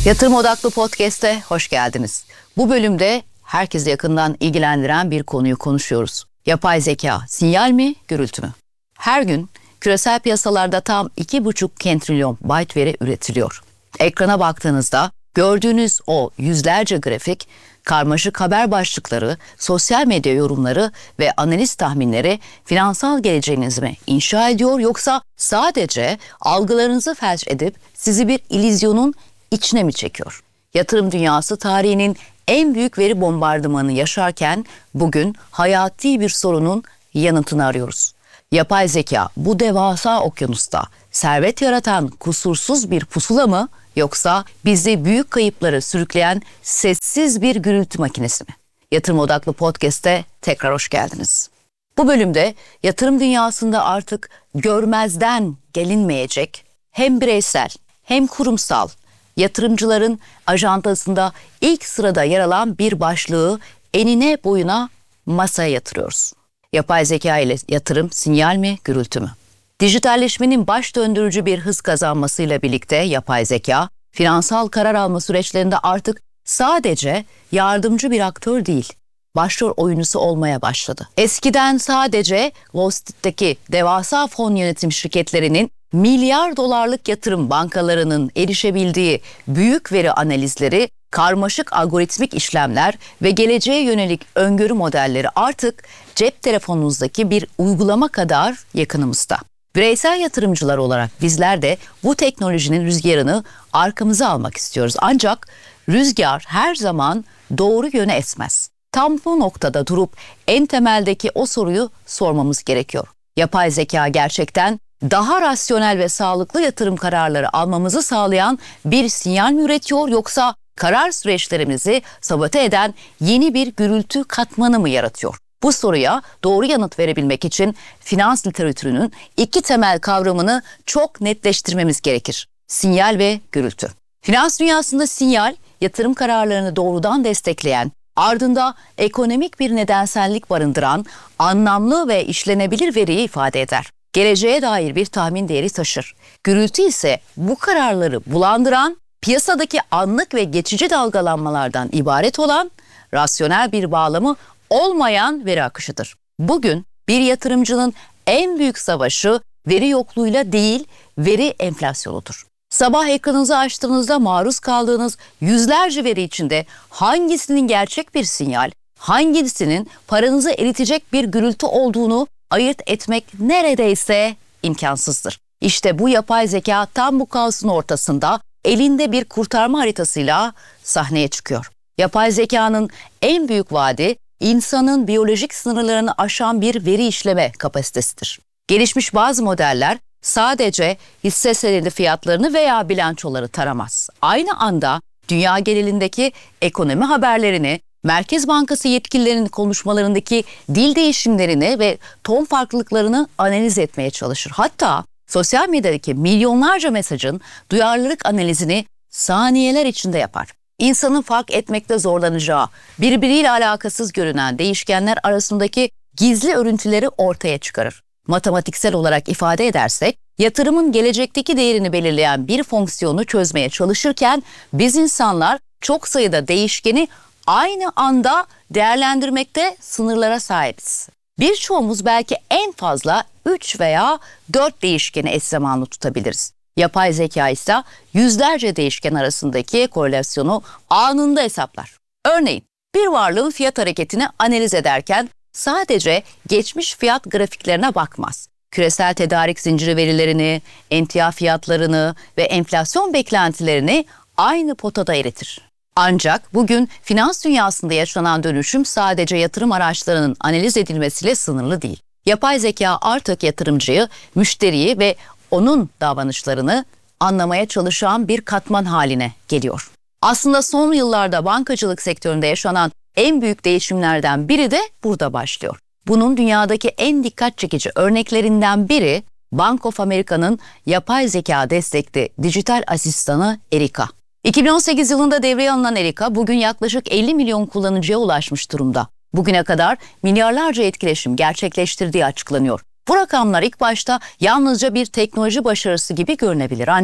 Yatırım Odaklı Podcast'e hoş geldiniz. Bu bölümde herkesi yakından ilgilendiren bir konuyu konuşuyoruz. Yapay zeka, sinyal mi, gürültü mü? Her gün küresel piyasalarda tam 2,5 kentrilyon byte veri üretiliyor. Ekrana baktığınızda gördüğünüz o yüzlerce grafik, karmaşık haber başlıkları, sosyal medya yorumları ve analiz tahminleri finansal geleceğinizi mi inşa ediyor, yoksa sadece algılarınızı felç edip sizi bir illüzyonun içine mi çekiyor? Yatırım dünyası tarihinin en büyük veri bombardımanı yaşarken bugün hayati bir sorunun yanıtını arıyoruz. Yapay zeka bu devasa okyanusta servet yaratan kusursuz bir pusula mı, yoksa bizi büyük kayıplara sürükleyen sessiz bir gürültü makinesi mi? Yatırım Odaklı Podcast'te tekrar hoş geldiniz. Bu bölümde yatırım dünyasında artık görmezden gelinmeyecek hem bireysel hem kurumsal yatırımcıların ajandasında ilk sırada yer alan bir başlığı enine boyuna masaya yatırıyoruz. Yapay zeka ile yatırım sinyal mi, gürültü mü? Dijitalleşmenin baş döndürücü bir hız kazanmasıyla birlikte yapay zeka, finansal karar alma süreçlerinde artık sadece yardımcı bir aktör değil, başrol oyuncusu olmaya başladı. Eskiden sadece Wall Street'teki devasa fon yönetim şirketlerinin milyar dolarlık yatırım bankalarının erişebildiği büyük veri analizleri, karmaşık algoritmik işlemler ve geleceğe yönelik öngörü modelleri artık cep telefonunuzdaki bir uygulama kadar yakınımızda. Bireysel yatırımcılar olarak bizler de bu teknolojinin rüzgarını arkamıza almak istiyoruz. Ancak rüzgar her zaman doğru yöne esmez. Tam bu noktada durup en temeldeki o soruyu sormamız gerekiyor. Yapay zeka gerçekten daha rasyonel ve sağlıklı yatırım kararları almamızı sağlayan bir sinyal mi üretiyor, yoksa karar süreçlerimizi sabote eden yeni bir gürültü katmanı mı yaratıyor? Bu soruya doğru yanıt verebilmek için finans literatürünün iki temel kavramını çok netleştirmemiz gerekir: sinyal ve gürültü. Finans dünyasında sinyal, yatırım kararlarını doğrudan destekleyen, ardında ekonomik bir nedensellik barındıran, anlamlı ve işlenebilir veriyi ifade eder. Geleceğe dair bir tahmin değeri taşır. Gürültü ise bu kararları bulandıran, piyasadaki anlık ve geçici dalgalanmalardan ibaret olan, rasyonel bir bağlamı olmayan veri akışıdır. Bugün bir yatırımcının en büyük savaşı veri yokluğuyla değil, veri enflasyonudur. Sabah ekranınızı açtığınızda maruz kaldığınız yüzlerce veri içinde hangisinin gerçek bir sinyal, hangisinin paranızı eritecek bir gürültü olduğunu ayırt etmek neredeyse imkansızdır. İşte bu yapay zeka tam bu kaosun ortasında elinde bir kurtarma haritasıyla sahneye çıkıyor. Yapay zekanın en büyük vaadi insanın biyolojik sınırlarını aşan bir veri işleme kapasitesidir. Gelişmiş bazı modeller sadece hisse senedi fiyatlarını veya bilançoları taramaz. Aynı anda dünya genelindeki ekonomi haberlerini, Merkez Bankası yetkililerinin konuşmalarındaki dil değişimlerini ve ton farklılıklarını analiz etmeye çalışır. Hatta sosyal medyadaki milyonlarca mesajın duyarlılık analizini saniyeler içinde yapar. İnsanın fark etmekte zorlanacağı, birbiriyle alakasız görünen değişkenler arasındaki gizli örüntüleri ortaya çıkarır. Matematiksel olarak ifade edersek, yatırımın gelecekteki değerini belirleyen bir fonksiyonu çözmeye çalışırken biz insanlar çok sayıda değişkeni aynı anda değerlendirmekte sınırlara sahibiz. Birçoğumuz belki en fazla 3 veya 4 değişkeni eş zamanlı tutabiliriz. Yapay zeka ise yüzlerce değişken arasındaki korelasyonu anında hesaplar. Örneğin bir varlığın fiyat hareketini analiz ederken sadece geçmiş fiyat grafiklerine bakmaz. Küresel tedarik zinciri verilerini, emtia fiyatlarını ve enflasyon beklentilerini aynı potada eritir. Ancak bugün finans dünyasında yaşanan dönüşüm sadece yatırım araçlarının analiz edilmesiyle sınırlı değil. Yapay zeka artık yatırımcıyı, müşteriyi ve onun davranışlarını anlamaya çalışan bir katman haline geliyor. Aslında son yıllarda bankacılık sektöründe yaşanan en büyük değişimlerden biri de burada başlıyor. Bunun dünyadaki en dikkat çekici örneklerinden biri Bank of America'nın yapay zeka destekli dijital asistanı Erica. 2018 yılında devreye alınan Erica bugün yaklaşık 50 milyon kullanıcıya ulaşmış durumda. Bugüne kadar milyarlarca etkileşim gerçekleştirdiği açıklanıyor. Bu rakamlar ilk başta yalnızca bir teknoloji başarısı gibi görünebilir, ancak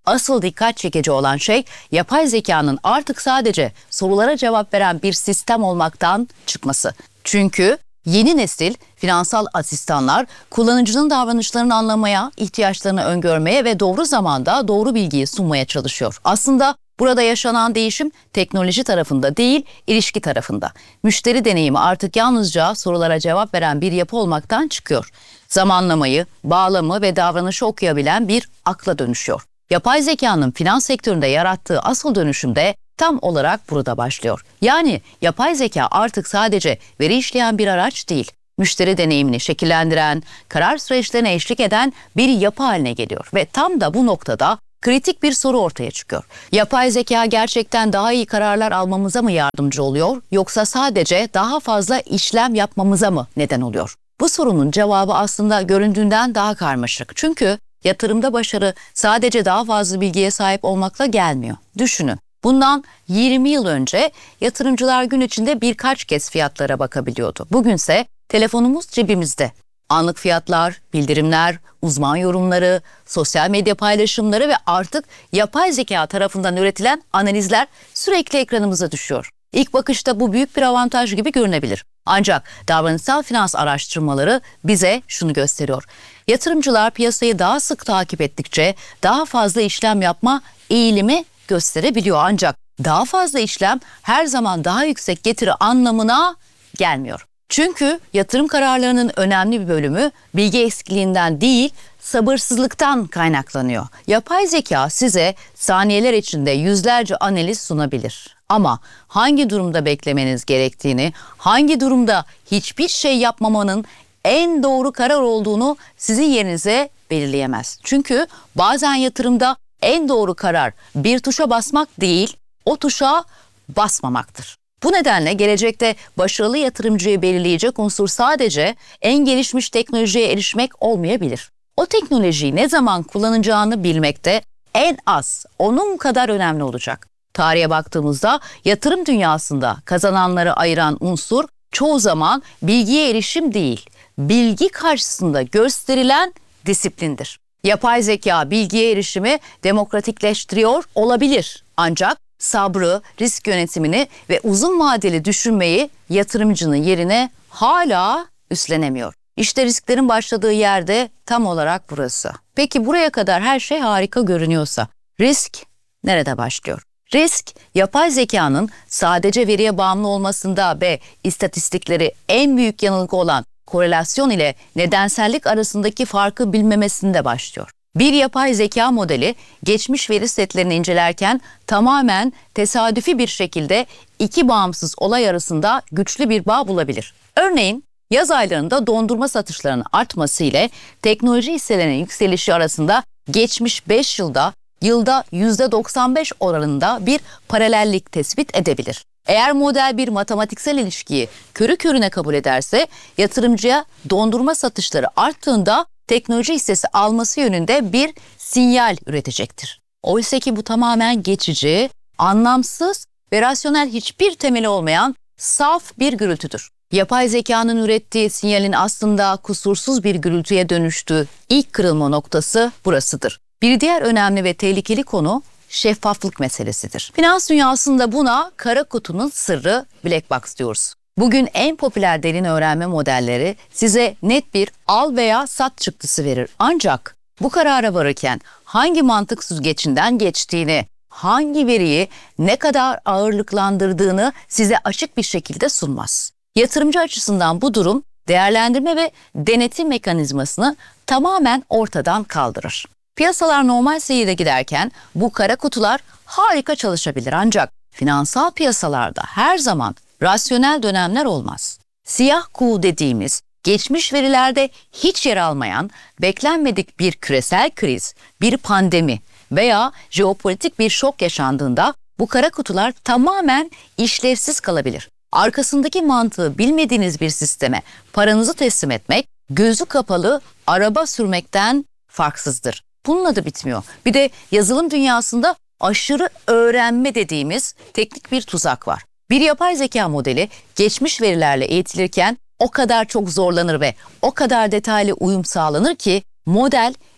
Asıl dikkat çekici olan şey yapay zekanın artık sadece sorulara cevap veren bir sistem olmaktan çıkması. Çünkü yeni nesil finansal asistanlar kullanıcının davranışlarını anlamaya, ihtiyaçlarını öngörmeye ve doğru zamanda doğru bilgiyi sunmaya çalışıyor. Aslında burada yaşanan değişim teknoloji tarafında değil, ilişki tarafında. Müşteri deneyimi artık yalnızca sorulara cevap veren bir yapı olmaktan çıkıyor. Zamanlamayı, bağlamı ve davranışı okuyabilen bir akla dönüşüyor. Yapay zekanın finans sektöründe yarattığı asıl dönüşüm de tam olarak burada başlıyor. Yani yapay zeka artık sadece veri işleyen bir araç değil, müşteri deneyimini şekillendiren, karar süreçlerine eşlik eden bir yapı haline geliyor. Ve tam da bu noktada kritik bir soru ortaya çıkıyor. Yapay zeka gerçekten daha iyi kararlar almamıza mı yardımcı oluyor, yoksa sadece daha fazla işlem yapmamıza mı neden oluyor? Bu sorunun cevabı aslında göründüğünden daha karmaşık. Çünkü yatırımda başarı sadece daha fazla bilgiye sahip olmakla gelmiyor. Düşünün, bundan 20 yıl önce yatırımcılar gün içinde birkaç kez fiyatlara bakabiliyordu. Bugünse telefonumuz cebimizde. Anlık fiyatlar, bildirimler, uzman yorumları, sosyal medya paylaşımları ve artık yapay zeka tarafından üretilen analizler sürekli ekranımıza düşüyor. İlk bakışta bu büyük bir avantaj gibi görünebilir. Ancak davranışsal finans araştırmaları bize şunu gösteriyor. Yatırımcılar piyasayı daha sık takip ettikçe daha fazla işlem yapma eğilimi gösterebiliyor. Ancak daha fazla işlem her zaman daha yüksek getiri anlamına gelmiyor. Çünkü yatırım kararlarının önemli bir bölümü bilgi eksikliğinden değil, sabırsızlıktan kaynaklanıyor. Yapay zeka size saniyeler içinde yüzlerce analiz sunabilir. Ama hangi durumda beklemeniz gerektiğini, hangi durumda hiçbir şey yapmamanın en doğru karar olduğunu sizin yerinize belirleyemez. Çünkü bazen yatırımda en doğru karar bir tuşa basmak değil, o tuşa basmamaktır. Bu nedenle gelecekte başarılı yatırımcıyı belirleyecek unsur sadece en gelişmiş teknolojiye erişmek olmayabilir. O teknolojiyi ne zaman kullanacağını bilmek de en az onun kadar önemli olacak. Tarihe baktığımızda yatırım dünyasında kazananları ayıran unsur çoğu zaman bilgiye erişim değil, bilgi karşısında gösterilen disiplindir. Yapay zeka bilgiye erişimi demokratikleştiriyor olabilir. Ancak sabrı, risk yönetimini ve uzun vadeli düşünmeyi yatırımcının yerine hala üstlenemiyor. İşte risklerin başladığı yerde tam olarak burası. Peki buraya kadar her şey harika görünüyorsa risk nerede başlıyor? Risk, yapay zekanın sadece veriye bağımlı olmasında ve istatistikleri en büyük yanılgı olan korelasyon ile nedensellik arasındaki farkı bilmemesinde başlıyor. Bir yapay zeka modeli geçmiş veri setlerini incelerken tamamen tesadüfi bir şekilde iki bağımsız olay arasında güçlü bir bağ bulabilir. Örneğin yaz aylarında dondurma satışlarının artması ile teknoloji hisselerinin yükselişi arasında geçmiş 5 yılda %95 oranında bir paralellik tespit edebilir. Eğer model bir matematiksel ilişkiyi körü körüne kabul ederse yatırımcıya dondurma satışları arttığında teknoloji hissesi alması yönünde bir sinyal üretecektir. Oysa ki bu tamamen geçici, anlamsız ve rasyonel hiçbir temeli olmayan saf bir gürültüdür. Yapay zekanın ürettiği sinyalin aslında kusursuz bir gürültüye dönüştüğü ilk kırılma noktası burasıdır. Bir diğer önemli ve tehlikeli konu şeffaflık meselesidir. Finans dünyasında buna kara kutunun sırrı, black box diyoruz. Bugün en popüler derin öğrenme modelleri size net bir al veya sat çıktısı verir. Ancak bu karara varırken hangi mantık süzgecinden geçtiğini, hangi veriyi ne kadar ağırlıklandırdığını size açık bir şekilde sunmaz. Yatırımcı açısından bu durum değerlendirme ve denetim mekanizmasını tamamen ortadan kaldırır. Piyasalar normal seyirde giderken bu kara kutular harika çalışabilir ancak finansal piyasalarda her zaman rasyonel dönemler olmaz. Siyah kuğu dediğimiz geçmiş verilerde hiç yer almayan beklenmedik bir küresel kriz, bir pandemi veya jeopolitik bir şok yaşandığında bu kara kutular tamamen işlevsiz kalabilir. Arkasındaki mantığı bilmediğiniz bir sisteme paranızı teslim etmek gözü kapalı araba sürmekten farksızdır. Bununla da bitmiyor. Bir de yazılım dünyasında aşırı öğrenme dediğimiz teknik bir tuzak var. Bir yapay zeka modeli geçmiş verilerle eğitilirken o kadar çok zorlanır ve o kadar detaylı uyum sağlanır ki model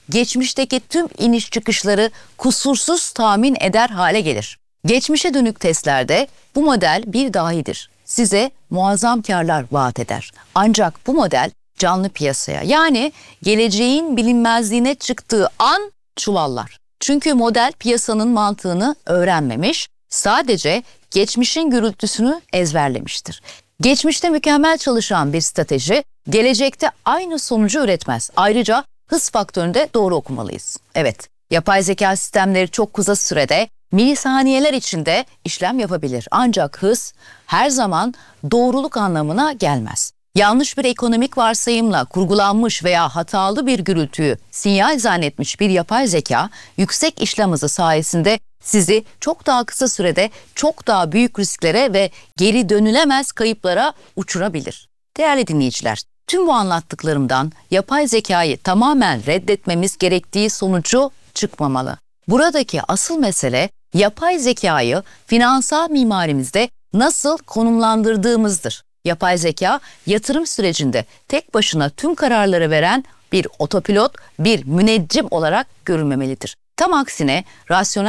geçmişteki tüm iniş çıkışları kusursuz tahmin eder hale gelir. Geçmişe dönük testlerde bu model bir dahidir. Size muazzam karlar vaat eder. Ancak bu model canlı piyasaya, yani geleceğin bilinmezliğine çıktığı an çuvallar. Çünkü model piyasanın mantığını öğrenmemiş, sadece geçmişin gürültüsünü ezberlemiştir. Geçmişte mükemmel çalışan bir strateji gelecekte aynı sonucu üretmez. Ayrıca hız faktörünü de doğru okumalıyız. Evet, yapay zeka sistemleri çok kısa sürede, milisaniyeler içinde işlem yapabilir. Ancak hız her zaman doğruluk anlamına gelmez. Yanlış bir ekonomik varsayımla kurgulanmış veya hatalı bir gürültüyü sinyal zannetmiş bir yapay zeka, yüksek işlem hızı sayesinde sizi çok daha kısa sürede çok daha büyük risklere ve geri dönülemez kayıplara uçurabilir. Değerli dinleyiciler, tüm bu anlattıklarımdan yapay zekayı tamamen reddetmemiz gerektiği sonucu çıkmamalı. Buradaki asıl mesele yapay zekayı finansal mimarimizde nasıl konumlandırdığımızdır. Yapay zeka yatırım sürecinde tek başına tüm kararları veren bir otopilot, bir müneccim olarak görülmemelidir. Tam aksine rasyonel